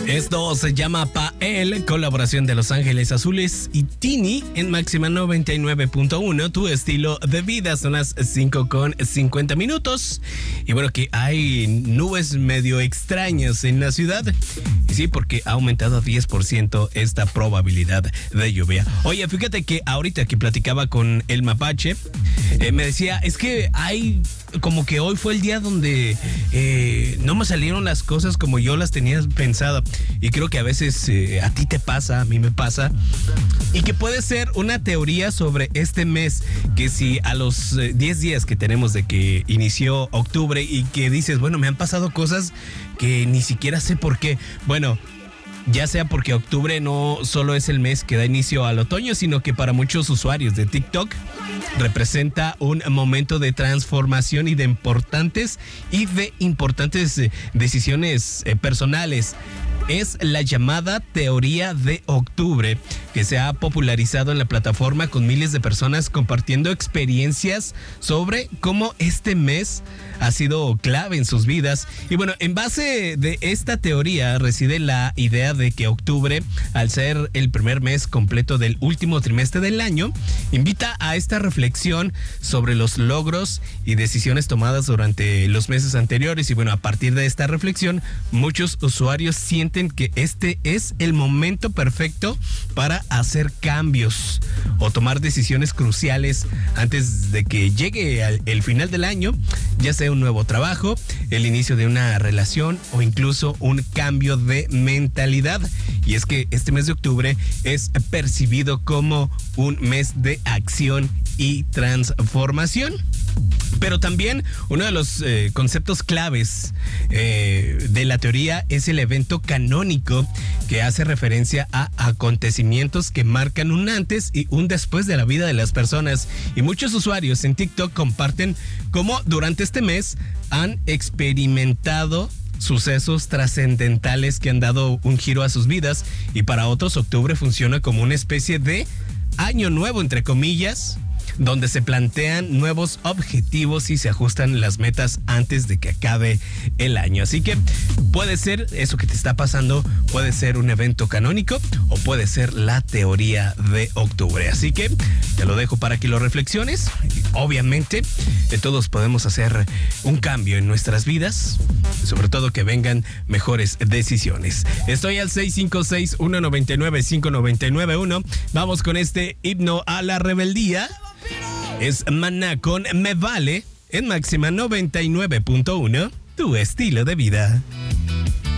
Esto se llama Pael, colaboración de Los Ángeles Azules y Tini en Máxima 99.1, tu estilo de vida. Son las 5:50. Y bueno, que hay nubes medio extrañas en la ciudad. Y sí, porque ha aumentado a 10% esta probabilidad de lluvia. Oye, fíjate que ahorita que platicaba con el Mapache, me decía, es que hay como que hoy fue el día donde no me salieron las cosas como yo las tenía pensado. Y creo que a veces a ti te pasa, a mí me pasa. Y que puede ser una teoría sobre este mes, que si a los 10 días que tenemos de que inició octubre y que dices, bueno, me han pasado cosas que ni siquiera sé por qué. Bueno, ya sea porque octubre no solo es el mes que da inicio al otoño, sino que para muchos usuarios de TikTok representa un momento de transformación y de importantes decisiones personales. Es la llamada teoría de octubre, que se ha popularizado en la plataforma con miles de personas compartiendo experiencias sobre cómo este mes ha sido clave en sus vidas. Y bueno, en base de esta teoría reside la idea de que octubre, al ser el primer mes completo del último trimestre del año, invita a esta reflexión sobre los logros y decisiones tomadas durante los meses anteriores. Y bueno, a partir de esta reflexión, muchos usuarios sienten que este es el momento perfecto para hacer cambios o tomar decisiones cruciales antes de que llegue el final del año, ya sea un nuevo trabajo, el inicio de una relación o incluso un cambio de mentalidad. Y es que este mes de octubre es percibido como un mes de acción y transformación. Pero también uno de los conceptos claves de la teoría es el evento canónico, que hace referencia a acontecimientos que marcan un antes y un después de la vida de las personas. Y muchos usuarios en TikTok comparten cómo durante este mes han experimentado sucesos trascendentales que han dado un giro a sus vidas, y para otros octubre funciona como una especie de año nuevo, entre comillas, donde se plantean nuevos objetivos y se ajustan las metas antes de que acabe el año. Así que puede ser eso que te está pasando, puede ser un evento canónico o puede ser la teoría de octubre. Así que te lo dejo para que lo reflexiones. Obviamente, todos podemos hacer un cambio en nuestras vidas, sobre todo que vengan mejores decisiones. Estoy al 656-199-5991. Vamos con este himno a la rebeldía. Es Maná con Me Vale en Máxima 99.1, tu estilo de vida.